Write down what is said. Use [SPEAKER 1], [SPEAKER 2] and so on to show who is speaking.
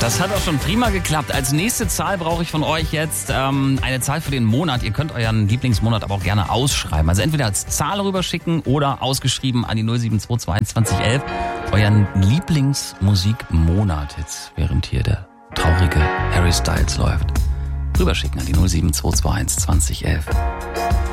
[SPEAKER 1] Das hat auch schon prima geklappt. Als nächste Zahl brauche ich von euch jetzt eine Zahl für den Monat. Ihr könnt euren Lieblingsmonat aber auch gerne ausschreiben. Also entweder als Zahl rüberschicken oder ausgeschrieben an die 07222 2011. Euren Lieblingsmusikmonat jetzt, während hier der traurige Harry Styles läuft. Rüberschicken an die 07221 2011.